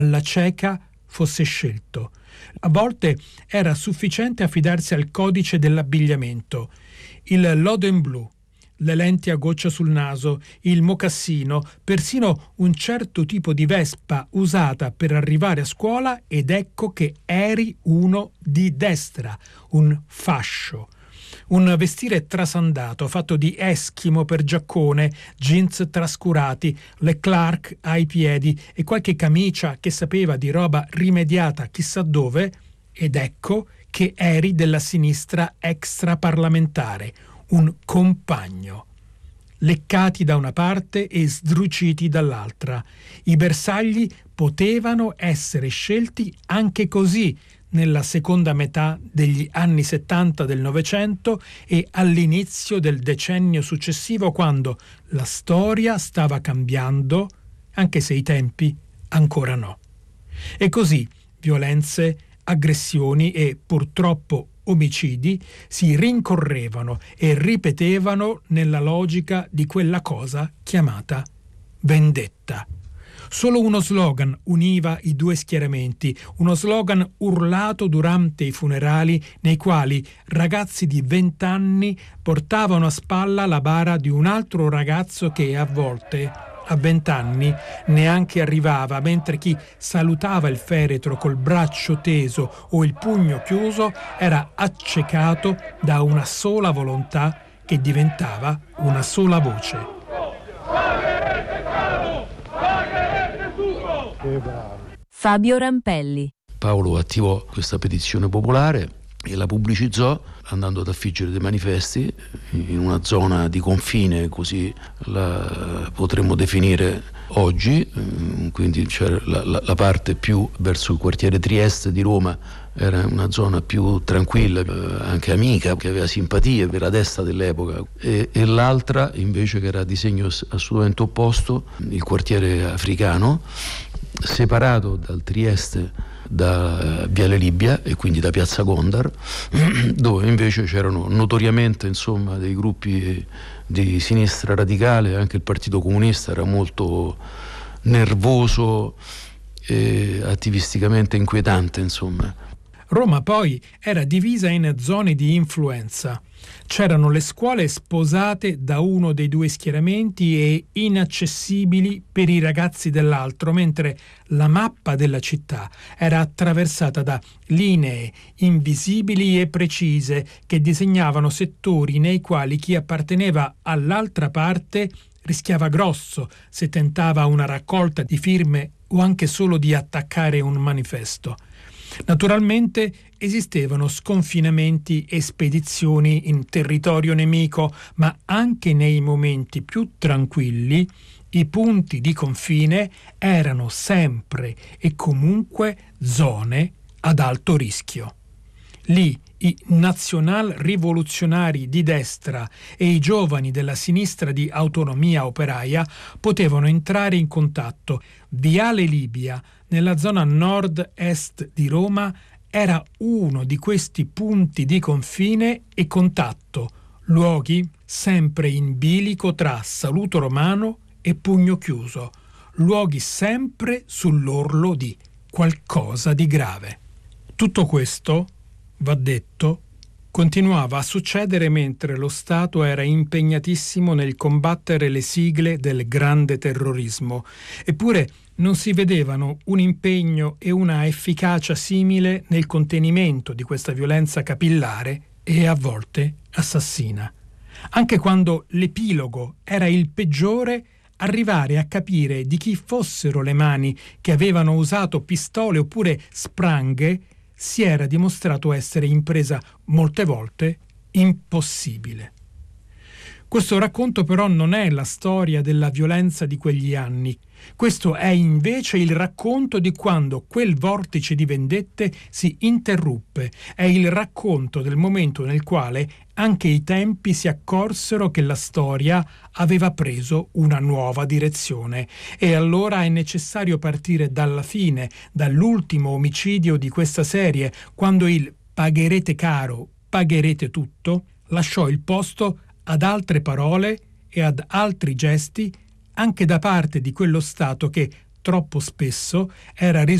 alla cieca fosse scelto. A volte era sufficiente affidarsi al codice dell'abbigliamento, il loden blu, le lenti a goccia sul naso, il mocassino, persino un certo tipo di vespa usata per arrivare a scuola, ed ecco che eri uno di destra, un fascio. Un vestire trasandato, fatto di eschimo per giaccone, jeans trascurati, le Clark ai piedi e qualche camicia che sapeva di roba rimediata chissà dove, ed ecco che eri della sinistra extraparlamentare, un compagno. Leccati da una parte e sdruciti dall'altra. I bersagli potevano essere scelti anche così nella seconda metà degli anni 70 del Novecento e all'inizio del decennio successivo, quando la storia stava cambiando, anche se i tempi ancora no. E così violenze, aggressioni e purtroppo omicidi si rincorrevano e ripetevano nella logica di quella cosa chiamata vendetta. Solo uno slogan univa i due schieramenti, uno slogan urlato durante i funerali nei quali ragazzi di 20 anni portavano a spalla la bara di un altro ragazzo che a volte, a 20 anni, neanche arrivava, mentre chi salutava il feretro col braccio teso o il pugno chiuso era accecato da una sola volontà che diventava una sola voce. Fabio Rampelli. Paolo attivò questa petizione popolare e la pubblicizzò andando ad affiggere dei manifesti in una zona di confine, così la potremmo definire oggi, quindi c'era la parte più verso il quartiere Trieste di Roma, era una zona più tranquilla, anche amica, che aveva simpatie per la destra dell'epoca, e l'altra invece, che era di segno assolutamente opposto, il quartiere africano, separato dal Trieste da Viale Libia e quindi da Piazza Gondar, dove invece c'erano notoriamente, insomma, dei gruppi di sinistra radicale. Anche il Partito Comunista era molto nervoso e attivisticamente inquietante, insomma. Roma poi era divisa in zone di influenza. C'erano le scuole sposate da uno dei due schieramenti e inaccessibili per i ragazzi dell'altro, mentre la mappa della città era attraversata da linee invisibili e precise che disegnavano settori nei quali chi apparteneva all'altra parte rischiava grosso se tentava una raccolta di firme o anche solo di attaccare un manifesto. Naturalmente esistevano sconfinamenti e spedizioni in territorio nemico, ma anche nei momenti più tranquilli i punti di confine erano sempre e comunque zone ad alto rischio. Lì i nazional-rivoluzionari di destra e i giovani della sinistra di autonomia operaia potevano entrare in contatto. Viale Libia, nella zona nord-est di Roma, era uno di questi punti di confine e contatto, luoghi sempre in bilico tra saluto romano e pugno chiuso, luoghi sempre sull'orlo di qualcosa di grave. Tutto questo, va detto, continuava a succedere mentre lo Stato era impegnatissimo nel combattere le sigle del grande terrorismo, eppure non si vedevano un impegno e una efficacia simile nel contenimento di questa violenza capillare e a volte assassina. Anche quando l'epilogo era il peggiore, arrivare a capire di chi fossero le mani che avevano usato pistole oppure spranghe si era dimostrato essere impresa molte volte impossibile. Questo racconto però non è la storia della violenza di quegli anni. Questo è invece il racconto di quando quel vortice di vendette si interruppe. È il racconto del momento nel quale anche i tempi si accorsero che la storia aveva preso una nuova direzione. E allora è necessario partire dalla fine, dall'ultimo omicidio di questa serie, quando il "pagherete caro, pagherete tutto" lasciò il posto ad altre parole e ad altri gesti anche da parte di quello Stato che, troppo spesso era